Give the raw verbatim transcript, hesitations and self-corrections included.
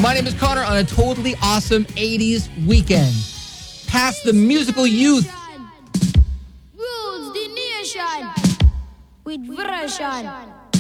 My name is Connor on a totally awesome eighties weekend. Past the musical youth. Rules the nation with version.